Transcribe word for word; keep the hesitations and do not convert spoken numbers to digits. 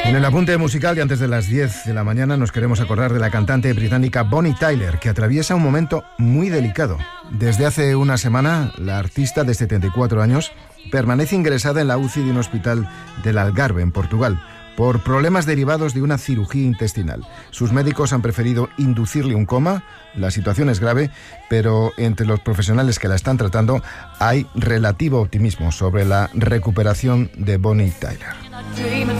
En el apunte musical de antes de las diez de la mañana nos queremos acordar de la cantante británica Bonnie Tyler, que atraviesa un momento muy delicado. Desde hace una semana, la artista de setenta y cuatro años permanece ingresada en la U C I de un hospital del Algarve, en Portugal, por problemas derivados de una cirugía intestinal. Sus médicos han preferido inducirle un coma. La situación es grave, pero entre los profesionales que la están tratando hay relativo optimismo sobre la recuperación de Bonnie Tyler.